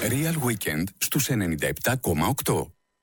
Real Weekend στους 97,8.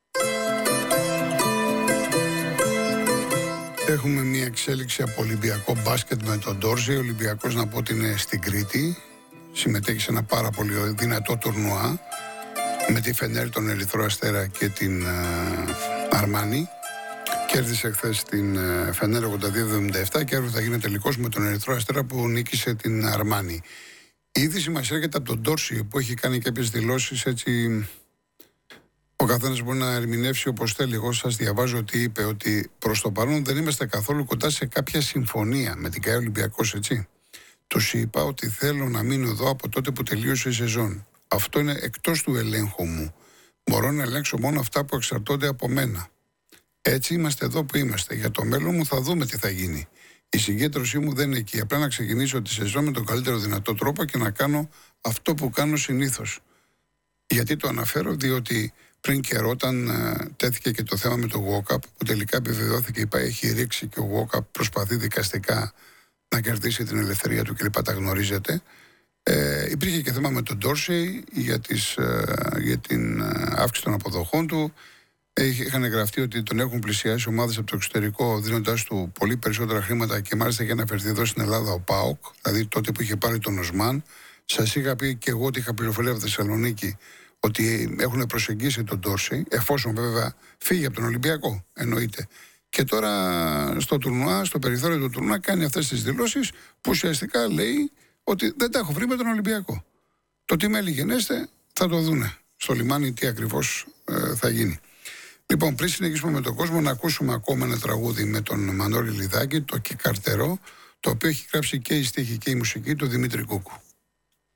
Έχουμε μια εξέλιξη από Ολυμπιακό μπάσκετ με τον Ντόρζι. Ο Ολυμπιακός, να πω ότι είναι στην Κρήτη. Συμμετέχει σε ένα πάρα πολύ δυνατό τουρνουά με τη Φενέρ, τον Ερυθρό Αστέρα και την Αρμάνι. Κέρδισε χθες την Φενέρ 82-77 και αύριο θα γίνει τελικός με τον Ερυθρό Αστέρα που νίκησε την Αρμάνι. Η είδηση μας έρχεται από τον Ντόρσι που έχει κάνει κάποιες δηλώσεις έτσι. Ο καθένας μπορεί να ερμηνεύσει όπως θέλει. Εγώ σας διαβάζω ότι είπε ότι προς το παρόν δεν είμαστε καθόλου κοντά σε κάποια συμφωνία με την ΚΑΕ Ολυμπιακός, έτσι. Τους είπα ότι θέλω να μείνω εδώ από τότε που τελείωσε η σεζόν. Αυτό είναι εκτός του ελέγχου μου. Μπορώ να ελέγξω μόνο αυτά που εξαρτώνται από μένα. Έτσι είμαστε εδώ που είμαστε. Για το μέλλον μου θα δούμε τι θα γίνει. Η συγκέντρωσή μου δεν είναι εκεί. Απλά να ξεκινήσω τη σεζόν με τον καλύτερο δυνατό τρόπο και να κάνω αυτό που κάνω συνήθως. Γιατί το αναφέρω? Διότι πριν καιρό, όταν τέθηκε και το θέμα με το Walkup, που τελικά επιβεβαιώθηκε, η ΠΑΕ έχει ρίξει και ο Walkup προσπαθεί δικαστικά να κερδίσει την ελευθερία του κλπ. Τα γνωρίζετε. Υπήρχε και θέμα με τον Ντόρσεϊ για την αύξηση των αποδοχών του. Είχαν γραφτεί ότι τον έχουν πλησιάσει ομάδες από το εξωτερικό, δίνοντάς του πολύ περισσότερα χρήματα και μάλιστα για να φερθεί εδώ στην Ελλάδα ο ΠΑΟΚ, δηλαδή τότε που είχε πάρει τον Οσμάν. Σας είχα πει και εγώ ότι είχα πληροφορία από Θεσσαλονίκη ότι έχουν προσεγγίσει τον Ντόρσεϊ, εφόσον βέβαια φύγει από τον Ολυμπιακό, εννοείται. Και τώρα στο τουρνουά, στο περιθώριο του τουρνουά, κάνει αυτές τις δηλώσεις που ουσιαστικά λέει ότι δεν τα έχω βρει με τον Ολυμπιακό. Το τι μέλη γενέστε θα το δούνε στο λιμάνι τι ακριβώς θα γίνει. Λοιπόν, πριν συνεχίσουμε με τον κόσμο, να ακούσουμε ακόμα ένα τραγούδι με τον Μανώλη Λιδάκη, το «Κικαρτερό», το οποίο έχει γράψει και η στίχη και η μουσική του Δημήτρη Κούκου.